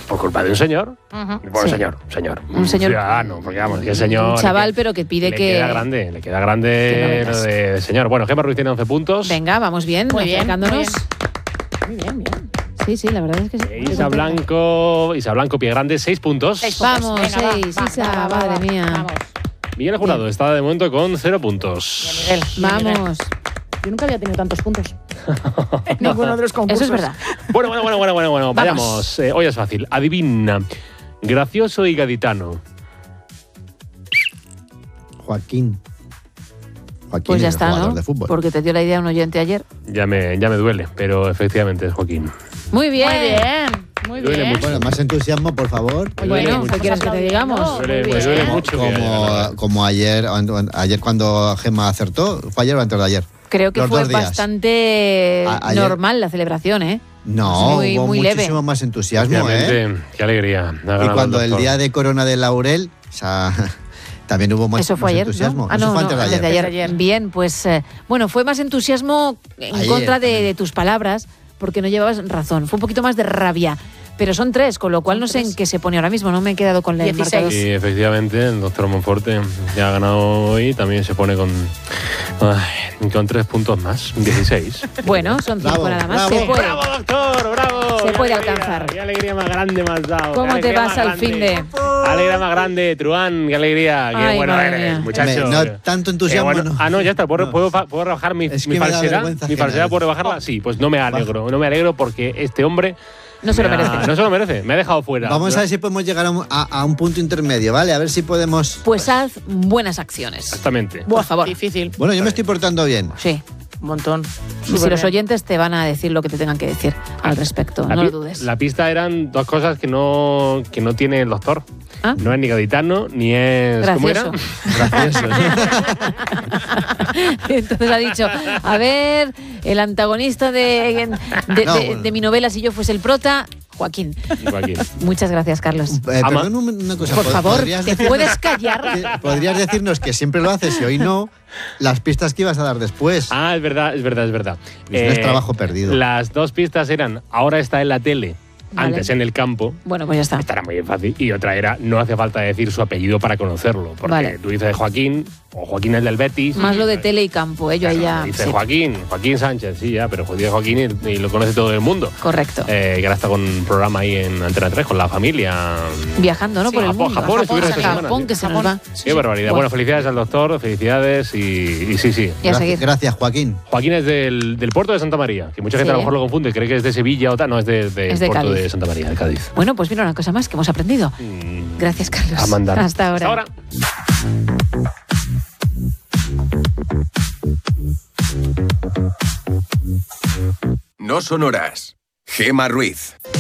por culpa de un señor. Ujú. Bueno, Sí. señor. Un señor- ciudadano, porque vamos, que el señor... Un chaval, pero que pide le que... queda grande que no lo metas. de señor. Bueno, Gemma Ruiz tiene 11 puntos. Venga, vamos bien, Muy bien, acercándonos. muy bien. Sí, sí, la verdad es que sí. Isa Blanco, Pie Grande, 6 puntos. 6 puntos. Vamos, Venga, va, 6, va, Isa, va, va, madre va. mía. Vamos. Miguel Jurado está de momento con 0 puntos. Bien, Miguel. Bien, Vamos. Miguel. Yo nunca había tenido tantos puntos. En ninguno de los concursos. Eso es verdad. Bueno. Vayamos. Hoy es fácil. Adivina. Gracioso y gaditano. Joaquín. Pues ya es el está, jugador ¿no? de fútbol. Porque te dio la idea un oyente ayer. Ya me duele, pero efectivamente es Joaquín. Muy bien. Muy bien. Muy Duele bien. mucho. Bueno, más entusiasmo, por favor. Me duele Bueno, mucho. ¿qué quieres que te digamos? Me duele Muy bien. mucho. que haya ganado. Como ayer cuando Gemma acertó. ¿Fue ayer o antes de ayer? Creo que Los fue 2 días. bastante Ayer- normal la celebración, ¿eh? No, Muy- hubo muy leve. muchísimo más entusiasmo, ¿eh? Efectivamente, qué alegría. Ha Y ganado cuando el doctor. día de Corona de Laurel, o sea, también hubo más, Eso fue más ayer, entusiasmo. ¿no? Ah, Eso no, fue no, antes de antes de ayer. ayer. Bien, pues, bueno, fue más entusiasmo en Ayer contra también. de tus palabras, porque no llevabas razón. Fue un poquito más de rabia. Pero son 3, con lo cual no sé en qué se pone ahora mismo. No me he quedado con el 16. marcador. Y efectivamente, el doctor Monforte ya ha ganado hoy. También se pone con 3 puntos más. 16. Bueno, son 5 Bravo, nada más. bravo. Se puede. ¡Bravo, doctor! ¡Bravo! Se Qué puede alegría, alcanzar. ¡Qué alegría más grande me has dado! ¿Cómo qué te alegría vas más al fin de...? Alegría más grande, Truán, qué alegría. Qué Ay, bueno madre eres, mía. muchacho. No tanto entusiasmo, Bueno, no. Ah, no, ya está. ¿Puedo, No. puedo rebajar mi, Es que mi me da falsedad? vergüenza ¿Mi ajena. falsedad puedo rebajarla? Sí, pues no me alegro. No me alegro porque este hombre... No se lo merece. No se lo merece. Me ha dejado fuera. Vamos a ver si podemos llegar a un punto intermedio, ¿vale? A ver si podemos... Pues haz buenas acciones. Exactamente. Por favor. Difícil. Bueno, yo me estoy portando bien. Sí. Un montón. Y si los oyentes te van a decir lo que te tengan que decir al respecto, no lo dudes. La pista eran 2 cosas que no tiene el doctor. ¿Ah? No es ni gaditano, ni es... ¿Cómo era? Gracioso. Entonces ha dicho, a ver, el antagonista de mi novela, si yo fuese el prota, Joaquín. Joaquín. Muchas gracias, Carlos. Perdón una cosa. Por favor, ¿podrías ¿te decirnos- puedes callar? Podrías decirnos que siempre lo haces y hoy no, las pistas que ibas a dar después. Ah, es verdad. No es trabajo perdido. Las 2 pistas eran, ahora está en la tele, Vale. antes en el campo. Bueno, pues ya está. Esta era muy fácil. Y otra era, no hace falta decir su apellido para conocerlo. Porque Vale. tú dices Joaquín, o Joaquín es del Betis. Más lo de tele y campo, yo ahí ya... Dices sí. Joaquín Sánchez, sí, ya, pero dice Joaquín y lo conoce todo el mundo. Correcto. Que ahora está con un programa ahí en Antena 3 con la familia. Viajando, ¿no? Sí, por el Japón, mundo. Japón estuvieron esta semana, Japón, sí. que se nos va. Qué barbaridad. Bueno. Bueno, felicidades al doctor, felicidades y sí. Y a seguir. Gracias, Joaquín. Joaquín es del puerto de Santa María, que mucha gente Sí. a lo mejor lo confunde, cree que es de Sevilla o tal. No, es del Es de puerto Cádiz. de Santa María, de Cádiz. Bueno, pues mira una cosa más que hemos aprendido. Gracias, Carlos. A mandar. Hasta ahora. Hasta ahora. No son horas. Gemma Ruiz.